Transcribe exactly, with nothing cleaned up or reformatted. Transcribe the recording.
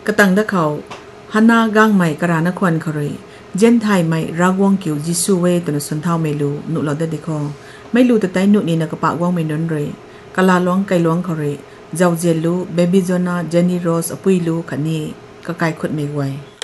กระตังตะเขาฮันนาก้างใหม่กระนครครีเจนไทยใหม่รักวงกิวจิสูเวตุนสุนเท่าไม่รู้นุหลอดเด็กคอไม่รู้แต่ใจนุนี่นักปะว่างไม่นนเรกะลาล้วงไกล้วงครีเจ้าเจลูเบบี้จอนาเจนนี่โรสอปุยลูขันนี่ก็ไกลขุดไม่ไหว